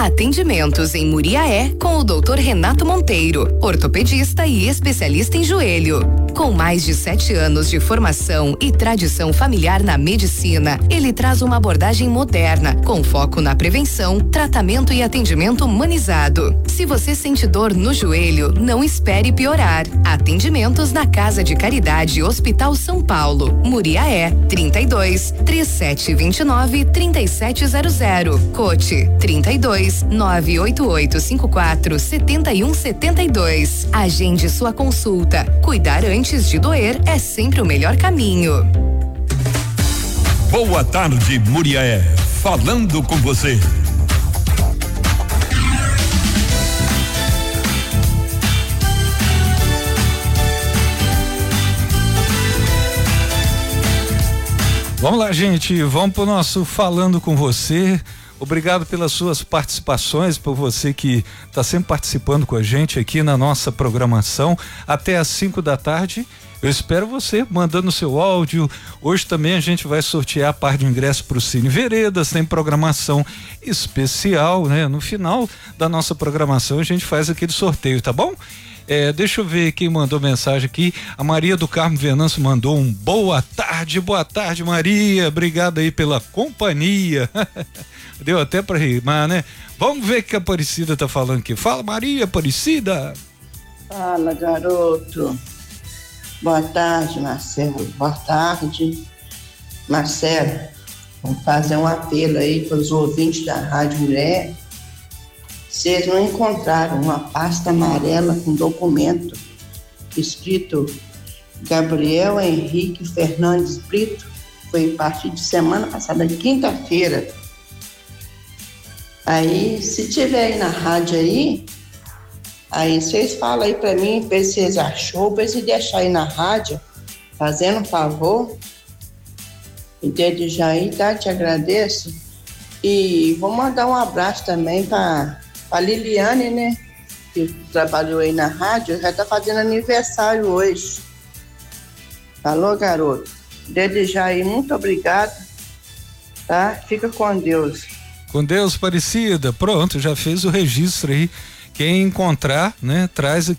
Atendimentos em Muriaé com o Dr. Renato Monteiro, ortopedista e especialista em joelho. Com mais de 7 anos de formação e tradição familiar na medicina, ele traz uma abordagem moderna, com foco na prevenção, tratamento e atendimento humanizado. Se você sente dor no joelho, não espere piorar. Atendimentos na Casa de Caridade Hospital São Paulo, Muriaé, 32 3729 3700. Cote 32 98854 7172. Agende sua consulta. Cuidar antes de doer é sempre o melhor caminho. Boa tarde, Muriaé. Falando com você. Vamos lá, gente, vamos pro nosso Falando com Você. Obrigado pelas suas participações, por você que está sempre participando com a gente aqui na nossa programação até às 5 da tarde. Eu espero você mandando seu áudio. Hoje também a gente vai sortear a par de ingresso para o Cine Veredas, tem programação especial, né? No final da nossa programação a gente faz aquele sorteio, tá bom? Deixa eu ver quem mandou mensagem aqui. A Maria do Carmo Venâncio mandou um boa tarde Maria, obrigado aí pela companhia. Deu até para rimar, né? Vamos ver o que a Aparecida tá falando aqui. Fala, Maria Aparecida. Fala, garoto. Boa tarde, Marcelo. Boa tarde, Marcelo. Vamos fazer um apelo aí para os ouvintes da Rádio Mulher. Vocês não encontraram uma pasta amarela com documento escrito Gabriel Henrique Fernandes Brito? Foi a partir de semana passada, quinta-feira. Aí, se tiver aí na rádio aí vocês falam aí pra mim, ver se vocês achou, ver se deixar aí na rádio, fazendo um favor. E desde já aí, tá? Te agradeço. E vou mandar um abraço também pra Liliane, né? Que trabalhou aí na rádio, já tá fazendo aniversário hoje. Falou, garoto? Desde já aí, muito obrigada, tá? Fica com Deus. Com Deus, Aparecida. Pronto, já fez o registro aí. Quem encontrar, né, traz aqui